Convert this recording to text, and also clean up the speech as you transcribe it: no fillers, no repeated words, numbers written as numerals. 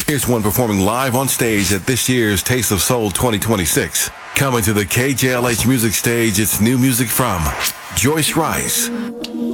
Here's one performing live on stage at this year's Taste of Soul 2026. Coming to the KJLH Music Stage, it's new music from Joyce Rice,